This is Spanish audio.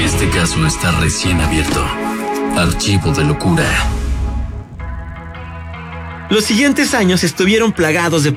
Este caso está recién abierto. Archivo de locura. Los siguientes años estuvieron plagados de